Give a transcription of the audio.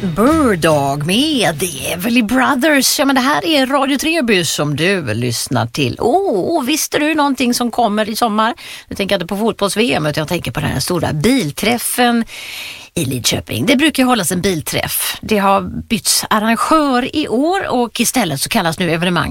Birddog med The Everly Brothers. Ja, men det här är Radio Treby som du lyssnar till. Visste du någonting som kommer i sommar? Jag tänker inte på fotbolls-VM, utan jag tänker på den här stora bilträffen i Lidköping. Det brukar hållas en bilträff. Det har bytts arrangör i år och istället så kallas nu evenemanget